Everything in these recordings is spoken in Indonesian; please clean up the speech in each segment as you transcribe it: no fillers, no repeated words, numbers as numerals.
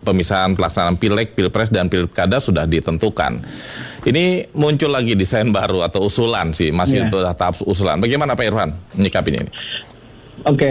pemisahan pelaksanaan pileg, pilpres, dan pilkada sudah ditentukan. Ini muncul lagi desain baru atau usulan sih, masih tahap usulan. Bagaimana Pak Irfan menyikapinya ini? Oke,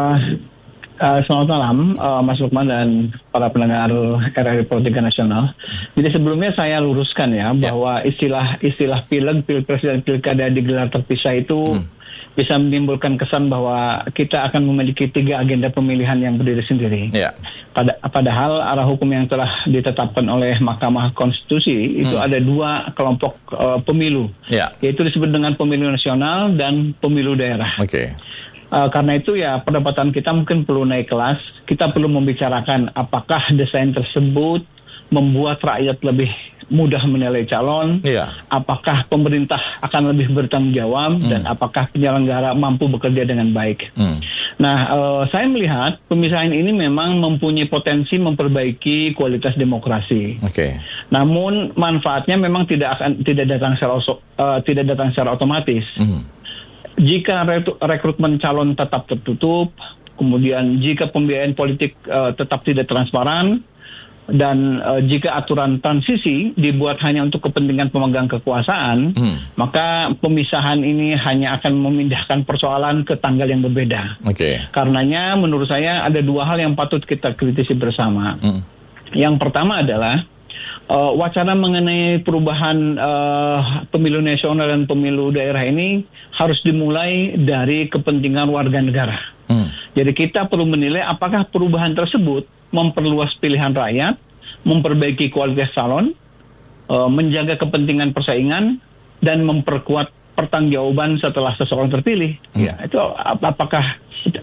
selamat malam Mas Lukman dan para pendengar RRI Pro 3 Nasional. Jadi sebelumnya saya luruskan bahwa istilah pileg, pilpres, dan pilkada digelar terpisah itu bisa menimbulkan kesan bahwa kita akan memiliki 3 agenda pemilihan yang berdiri sendiri. Padahal arah hukum yang telah ditetapkan oleh Mahkamah Konstitusi itu ada 2 kelompok pemilu, yaitu disebut dengan pemilu nasional dan pemilu daerah. Karena itu pendapatan kita mungkin perlu naik kelas. Kita perlu membicarakan apakah desain tersebut membuat rakyat lebih mudah menilai calon, apakah pemerintah akan lebih bertanggung jawab, dan apakah penyelenggara mampu bekerja dengan baik. Nah, saya melihat pemisahan ini memang mempunyai potensi memperbaiki kualitas demokrasi. Namun manfaatnya memang tidak datang secara otomatis. Jika rekrutmen calon tetap tertutup, kemudian jika pembiayaan politik tetap tidak transparan, dan jika aturan transisi dibuat hanya untuk kepentingan pemegang kekuasaan, maka pemisahan ini hanya akan memindahkan persoalan ke tanggal yang berbeda. Karenanya menurut saya ada 2 hal yang patut kita kritisi bersama. Yang pertama adalah wacana mengenai perubahan pemilu nasional dan pemilu daerah ini harus dimulai dari kepentingan warga negara. Jadi kita perlu menilai apakah perubahan tersebut memperluas pilihan rakyat, memperbaiki kualitas calon, menjaga kepentingan persaingan, dan memperkuat pertanggungjawaban setelah seseorang terpilih. Itu apakah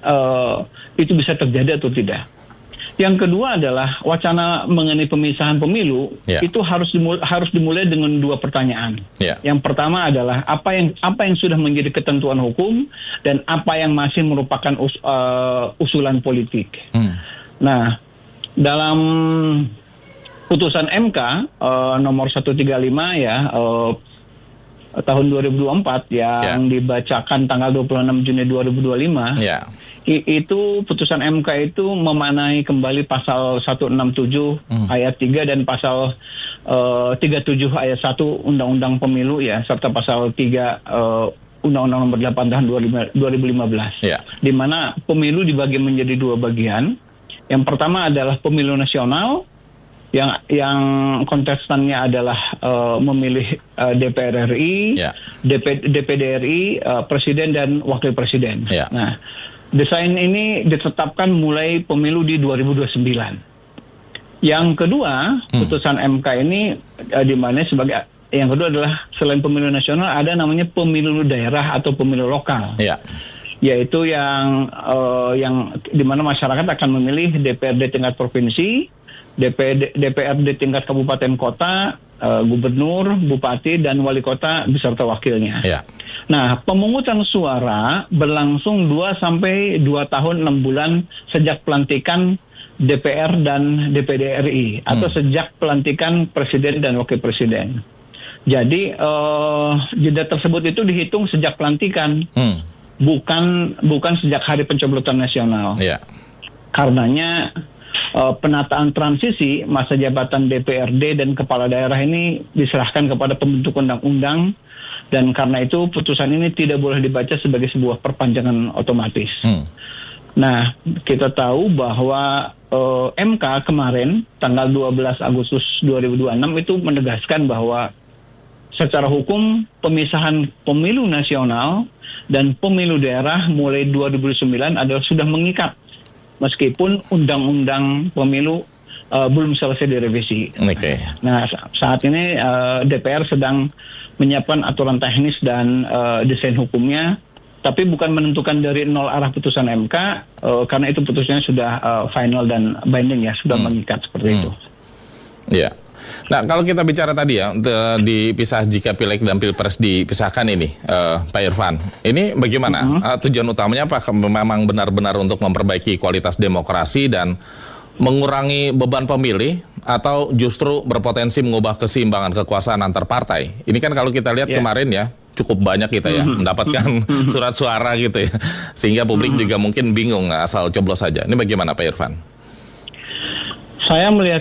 itu bisa terjadi atau tidak? Yang kedua adalah wacana mengenai pemisahan pemilu itu harus dimulai dengan 2 pertanyaan. Yang pertama adalah apa yang sudah menjadi ketentuan hukum dan apa yang masih merupakan usulan politik. Nah, dalam putusan MK nomor 135 tahun 2024 yang dibacakan tanggal 26 Juni 2025, itu putusan MK itu memaknai kembali pasal 167 ayat 3 dan pasal 37 ayat 1 Undang-Undang Pemilu serta pasal 3 Undang-Undang Nomor 8 tahun 2015. Di mana pemilu dibagi menjadi 2 bagian. Yang pertama adalah pemilu nasional yang kontestannya adalah memilih DPR RI, DPD RI, presiden dan wakil presiden. Nah, desain ini ditetapkan mulai pemilu di 2029. Yang kedua, putusan MK ini di mana yang kedua adalah selain pemilu nasional ada namanya pemilu daerah atau pemilu lokal. Yaitu yang di mana masyarakat akan memilih DPRD tingkat provinsi, DPRD tingkat kabupaten kota, gubernur, bupati, dan wali kota beserta wakilnya. Nah, pemungutan suara berlangsung 2 sampai 2 tahun 6 bulan sejak pelantikan DPR dan DPD RI atau sejak pelantikan presiden dan wakil presiden. Jadi jeda tersebut itu dihitung sejak pelantikan, bukan sejak hari pencoblosan nasional. Karenanya penataan transisi masa jabatan DPRD dan kepala daerah ini diserahkan kepada pembentuk undang-undang, dan karena itu putusan ini tidak boleh dibaca sebagai sebuah perpanjangan otomatis. Nah, kita tahu bahwa MK kemarin tanggal 12 Agustus 2026 itu menegaskan bahwa secara hukum pemisahan pemilu nasional dan pemilu daerah mulai 2009 adalah sudah mengikat, meskipun undang-undang pemilu belum selesai direvisi. Nah, saat ini DPR sedang menyiapkan aturan teknis dan desain hukumnya, tapi bukan menentukan dari nol arah putusan MK, karena itu putusannya sudah final dan binding sudah mengikat seperti itu. Nah, kalau kita bicara tadi dipisah jika pileg dan pilpres dipisahkan ini, Pak Irfan, ini bagaimana? Tujuan utamanya apa? Memang benar-benar untuk memperbaiki kualitas demokrasi dan mengurangi beban pemilih, atau justru berpotensi mengubah keseimbangan kekuasaan antar partai? Ini kan kalau kita lihat kemarin cukup banyak kita mendapatkan surat suara gitu sehingga publik juga mungkin bingung asal coblos saja. Ini bagaimana Pak Irfan? Saya melihat